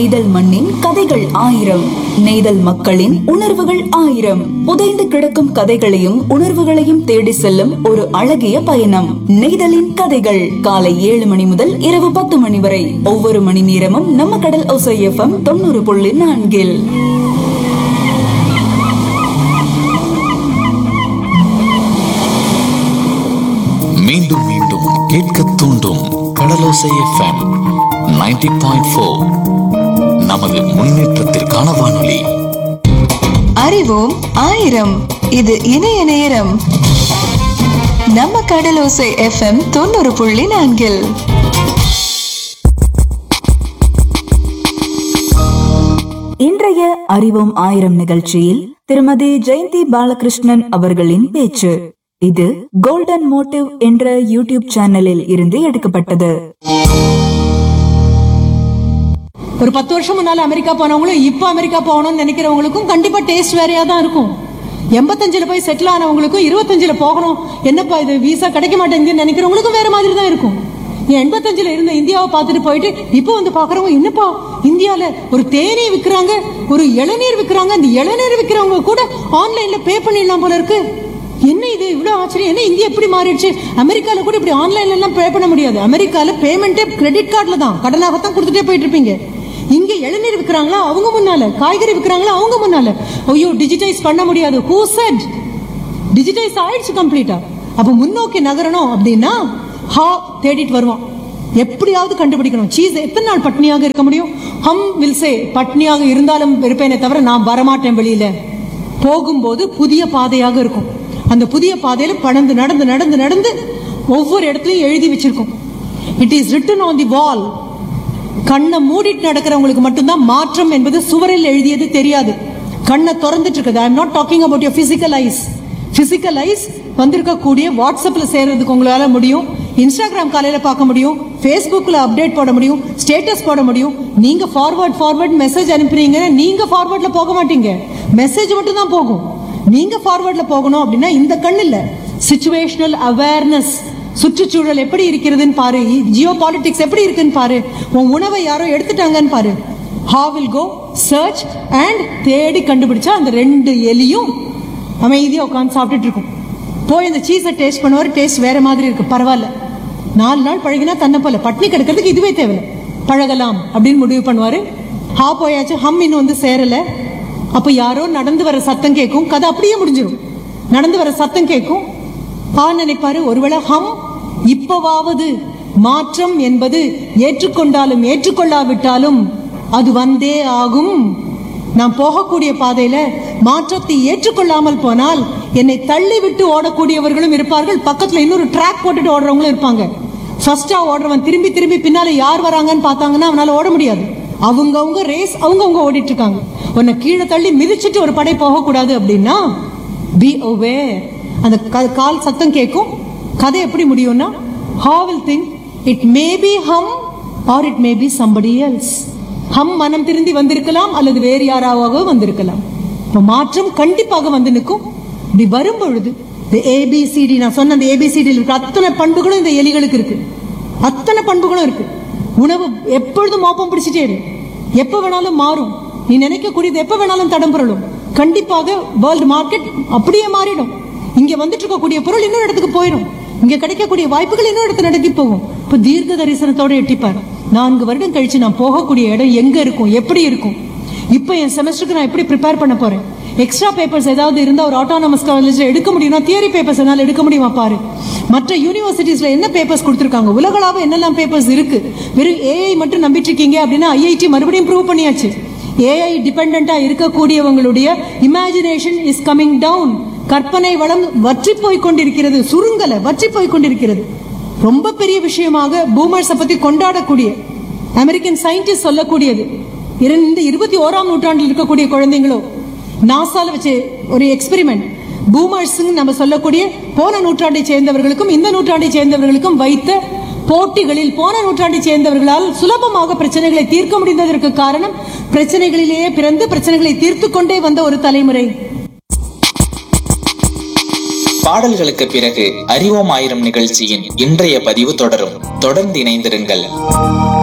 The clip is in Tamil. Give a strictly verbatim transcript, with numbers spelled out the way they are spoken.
நெய்தல் மண்ணின் கதைகள் ஆயிரம், நெய்தல் மக்களின் உணர்வுகள் ஆயிரம். புதைந்து கிடக்கும் கதைகளையும் உணர்வுகளையும் தேடி செல்லும் ஒரு அழகிய பயணம். நெய்தலின் கதைகள் காலை ஏழு மணி முதல் இரவு பத்து மணி வரை ஒவ்வொரு மணி நேரமும் நம்ம கடல் ஓசை எஃப்எம் தொண்ணூறு புள்ளி நான்கில். மீண்டும் மீண்டும் கேட்க தூண்டும் கடலோசை எஃப்எம் நைன்டி பாயிண்ட் ஃபோர். நமது முன்னேற்றத்திற்கான வானொலி. அறிவோம் ஆயிரம். இது இணைய நேரம். நம்ம கடலோசை எஃப்எம் தொண்ணூறு புள்ளி நான்கில். இன்றைய அறிவோம் ஆயிரம் நிகழ்ச்சியில் திருமதி ஜெயந்தி பாலகிருஷ்ணன் அவர்களின் பேச்சு. இது கோல்டன் மோட்டிவ் என்ற யூடியூப் சேனலில் இருந்து எடுக்கப்பட்டது. ஒரு பத்து வருஷம் முன்னால அமெரிக்கா போனவங்களும் இப்ப அமெரிக்கா போகணும்னு நினைக்கிறவங்களுக்கும் கண்டிப்பா டேஸ்ட் வேறையா தான் இருக்கும். எண்பத்தஞ்சுல போய் செட்டில் ஆனவங்களுக்கும் இருபத்தஞ்சுல போகணும், என்னப்பா இது விசா கிடைக்க மாட்டேங்குதுன்னு நினைக்கிறவங்களுக்கும் வேற மாதிரி தான் இருக்கும். எண்பத்தஞ்சுல இருந்த இந்தியாவை பார்த்துட்டு போயிட்டு இப்ப வந்து பாக்குறவங்க, என்னப்பா இந்தியால ஒரு தேநீர் விற்கிறாங்க, ஒரு இளநீர் விற்கிறாங்க, அந்த இளநீர் விற்கிறவங்க கூட ஆன்லைன்ல பே பண்ணிடலாம் போல இருக்கு. என்ன இது இவ்வளவு ஆச்சரியம், என்ன இந்தியா எப்படி மாறிடுச்சு? அமெரிக்கால கூட இப்படி ஆன்லைன்ல எல்லாம் பே பண்ண முடியாது. அமெரிக்கால பேமெண்டே கிரெடிட் கார்டுல தான், கடனாகத்தான் கொடுத்துட்டே போயிட்டு இருப்பீங்க. இங்க இளநீர் விற்கிறாங்களா அவங்க முன்னால, காய்கறி விற்கிறாங்களா அவங்க முன்னால. ஐயோ டிஜிட்டைஸ் பண்ண முடியாது. Who set? டிஜிட்டைஸ் ஆயிடுச்சு கம்ப்ளீட்டா. அப்ப முன்னோக்கி நகரணும் அப்படின்னா ஹா தேடிட்டு வருவான், எப்படியாவது கண்டுபிடிக்கணும். சீஸ் எத்தனை நாள் பட்னியாக இருக்க முடியும்? ஹம் வில் சே பட்னியாக இருந்தாலும் இருப்பேனே தவிர நான் வரமாட்டேன் வெளியில. போகும்போது புதிய பாதையாக இருக்கும். அந்த புதிய பாதையில படந்து நடந்து நடந்து நடந்து ஒவ்வொரு இடத்துலயும் எழுதி வச்சிருக்கும். It is written on the வால். கண்ணை மூடிட்டு நடக்கிறவங்களுக்கு மட்டும்தான் மாற்றம் என்பது சுவரில் எழுதியது தெரியாது. கண்ணை திறந்துட்டு இருக்குது. I am not talking about your physical ice. Physical ice வந்திருக்கக்கூடிய வாட்ஸ்அப்ல சேர்றதுக்கு உங்களால முடியும், இன்ஸ்டாகிராம் காலையில பார்க்க முடியும், பேஸ்புக்ல அப்டேட் போட முடியும், ஸ்டேட்டஸ் போட முடியும். நீங்க ஃபார்வர்ட் ஃபார்வர்ட் மெசேஜ் அனுப்புறீங்க, நீங்க ஃபார்வர்ட்ல போக மாட்டீங்க, மெசேஜ் மட்டும் தான் போகும். நீங்க ஃபார்வர்ட்ல போகணும் அப்படின்னா இந்த கண் இல்ல, சிச்சுவேஷனல் அவேர்னஸ். சுற்றுச்சூழல் எப்படி இருக்கிறதுன்னு பாரு, ஜியோ பாலிடிக்ஸ் எப்படி இருக்குன்னு பாரு, உன் உணவை யாரோ எடுத்துட்டாங்கன்னு பாரு. How will go search and தேடி கண்டுபிடிச்சா அந்த ரெண்டு எலியும் அமைதியா உட்காந்து சாப்பிட்டுட்டு இருக்கும். போய் அந்த சீஸை டேஸ்ட் பண்ணுவாரு, டேஸ்ட் வேற மாதிரி இருக்கு, பரவாயில்ல, நாலு நாள் பழகினா தன்னை போல, பட்னி கிடக்கிறதுக்கு இதுவே தேவை, பழகலாம் அப்படின்னு முடிவு பண்ணுவாரு. ஹா போயாச்சு, ஹம் இன்னும் வந்து சேரல. அப்ப யாரோ நடந்து வர சத்தம் கேட்கும், கதை அப்படியே முடிஞ்சிடும். நடந்து வர சத்தம் கேட்கும், ஆ நினைப்பாரு, ஒருவேளை ஹம் இப்பவாவது மாற்றம் என்பது ஏற்றுக்கொண்டாலும் ஏற்றுக்கொள்ளாவிட்டாலும் அது வந்தே ஆகும். நாம் போகக்கூடிய பாதையில மாற்றத்தை ஏற்றுக்கொள்ளாமல் போனால் என்னை தள்ளி விட்டு ஓடக்கூடியவர்களும் இருப்பார்கள், பக்கத்துல இன்னொரு ட்ராக் போட்டுட்டு ஓடுறவங்களும் இருப்பாங்க. ஃபர்ஸ்டா ஓடுறவன் திரும்பி திரும்பி பின்னால யார் வராங்கன்னு பார்த்தாங்கன்னா அவனால ஓட முடியாது. அவங்கவுங்க ரேஸ் அவங்கவுங்க ஓடிட்டு இருக்காங்க. உன்னை கீழே தள்ளி மிதிச்சுட்டு ஒரு படை போகக்கூடாது அப்படின்னா பி அவேர். அந்த கால் சத்தம் கேட்கும். கதை எப்படி முடியும்னா, how will think it may be hum or it may be somebody else. ஹம் மனம் திருந்தி வந்திருக்கலாம் அல்லது வேறு யாராவது வந்திருக்கலாம். மாற்றம் கண்டிப்பாக வந்து நிற்கும். இப்படி வரும் பொழுது ஏபிசிடி, நான் சொன்ன அந்த ஏபிசிடி இருக்கு, அத்தனை பண்புகளும் இந்த எலிகளுக்கு இருக்கு, அத்தனை பண்புகளும் இருக்கு. உணவு எப்பொழுதும் மோப்பம் பிடிச்சிட்டே இரு, எப்ப வேணாலும் மாறும். நீ நினைக்கக்கூடியது எப்ப வேணாலும் தடம் புரளும். கண்டிப்பாக வேர்ல்டு மார்க்கெட் அப்படியே மாறிடும். இங்க வந்துட்டு இருக்கக்கூடிய பொருள் இன்னொரு இடத்துக்கு போயிடும். இங்க கிடைக்கக்கூடிய வாய்ப்புகள் இன்னொரு இடத்துல நடத்தி போகும். இப்ப தீர்க்க தரிசனத்தோட எட்டிப்பார், நான்கு வருடம் கழிச்சு நான் போகக்கூடிய இடம் எங்க இருக்கும், எப்படி இருக்கும், இப்ப என் செமஸ்டருக்கு நான் எப்படி ப்ரிப்பேர் பண்ண போறேன், எக்ஸ்ட்ரா பேப்பர்ஸ் ஏதாவது இருந்தா ஒரு ஆட்டோனமஸ் காலேஜ்ல எடுக்க முடியும்னா தியரி பேப்பர்ஸ் என்னால எடுக்க முடியுமா பாரு. மற்ற யூனிவர்சிட்டிஸ்ல என்ன பேப்பர்ஸ் கொடுத்திருக்காங்க, உலகளாவ என்னெல்லாம் பேப்பர்ஸ் இருக்கு. வெறும் ஏஐ மட்டும் நம்பிட்டு இருக்கீங்க அப்படின்னா ஐஐடி மறுபடியும் ப்ரூவ் பண்ணியாச்சு. AI டிபெண்டா இருக்கக்கூடியவங்களுடைய imagination is coming down. கற்பனை வளம் வற்றி போய் கொண்டிருக்கிறது, சுருங்கல வற்றி போய் கொண்டிருக்கிறது. ரொம்ப பெரிய விஷயமாக பூமர்ஸ் பத்தி கொண்டாடக்கூடிய அமெரிக்கன் சயின்டிஸ்ட் சொல்லக்கூடியது, இந்த இருபத்தி ஓராம் நூற்றாண்டில் இருக்கக்கூடிய குழந்தைங்களோ நாசால வச்சு ஒரு எக்ஸ்பெரிமெண்ட், பூமர்ஸ் நம்ம சொல்லக்கூடிய போன நூற்றாண்டை சேர்ந்தவர்களுக்கும் இந்த நூற்றாண்டை சேர்ந்தவர்களுக்கும் வைத்த போட்டிகளில் போன நூற்றாண்டை சேர்ந்தவர்களால் சுலபமாக பிரச்சனைகளை தீர்க்க முடிந்ததற்கு காரணம் பிரச்சனைகளிலேயே பிறந்து பிரச்சனைகளை தீர்த்து கொண்டே வந்த ஒரு தலைமுறை. பாடல்களுக்கு பிறகு அறிவோம் ஆயிரம் நிகழ்ச்சியின் இன்றைய பதிவு தொடரும். தொடர்ந்து இணைந்திருங்கள்.